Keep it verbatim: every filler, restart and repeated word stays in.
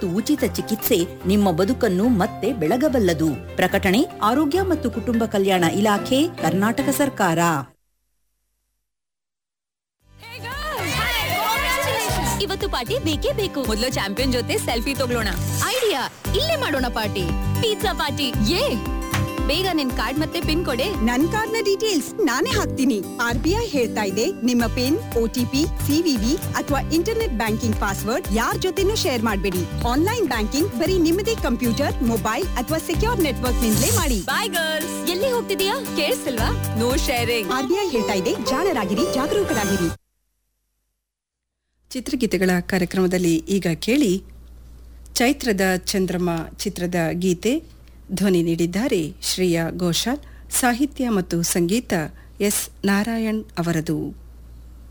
ಮತ್ತು ಉಚಿತ ಚಿಕಿತ್ಸೆ ನಿಮ್ಮ ಬದುಕನ್ನು ಮತ್ತೆ ಬೆಳಗಬಲ್ಲದು. ಪ್ರಕಟಣೆ ಆರೋಗ್ಯ ಮತ್ತು ಕುಟುಂಬ ಕಲ್ಯಾಣ ಇಲಾಖೆ, ಕರ್ನಾಟಕ ಸರ್ಕಾರ. ಇವತ್ತು ಪಾರ್ಟಿ ಬೇಕೇ ಬೇಕು. ಮೊದಲು ಚಾಂಪಿಯನ್ ಜೊತೆ ಸೆಲ್ಫಿ ತಗೊಳ್ಳೋಣ. ಐಡಿಯಾ, ಇಲ್ಲೇ ಮಾಡೋಣ ಪಾರ್ಟಿ. Pizza party. ಯೇ, ಬೇಗ ನಿನ್ ಕಾರ್ಡ್ ಮತ್ತೆ ಪಿನ್ ಕೊಡೆ. ನನ್ ಕಾರ್ಡ್ ನ ಡೀಟೇಲ್ಸ್ ನಾನೇ ಹಾಕ್ತೀನಿ. ಆರ್ ಬಿ ಐ ಹೇಳ್ತಾ ಇದೆ, ನಿಮ್ಮ ಪಿನ್, ಓಟಿಪಿ, ಸಿವಿವಿ ಅಥವಾ ಇಂಟರ್ನೆಟ್ ಬ್ಯಾಂಕಿಂಗ್ ಪಾಸ್ವರ್ಡ್ ಯಾರ್ ಜೊತೆನೂ ಶೇರ್ ಮಾಡಬೇಡಿ. ಆನ್ಲೈನ್ ಬ್ಯಾಂಕಿಂಗ್ ಬರೀ ನಿಮ್ಮದೇ ಕಂಪ್ಯೂಟರ್, ಮೊಬೈಲ್ ಅಥವಾ ಸೆಕ್ಯೂರ್ ನೆಟ್ವರ್ಕ್ ನಿಂದಲೇ ಮಾಡಿ. ಬೈ ಗರ್ಲ್ಸ್, ಎಲ್ಲಿ ಹೋಗ್ತಿದೀಯಾ? ಕೇಳಿಸ್ತಿಲ್ವಾ? No sharing. R B I ಹೇಳ್ತಾ ಇದೆ, ಜಾಣರಾಗಿರಿ, ಜಾಗರೂಕರಾಗಿರಿ. ಚಿತ್ರಗೀತೆಗಳ ಕಾರ್ಯಕ್ರಮದಲ್ಲಿ ಈಗ ಕೇಳಿ ಚೈತ್ರದ ಚಂದ್ರಮ ಚಿತ್ರದ ಗೀತೆ. ಧ್ವನಿ ನೀಡಿದ್ದಾರೆ ಶ್ರೇಯಾ ಘೋಷಾಲ್, ಸಾಹಿತ್ಯ ಮತ್ತು ಸಂಗೀತ ಎಸ್ ನಾರಾಯಣ್ ಅವರದು.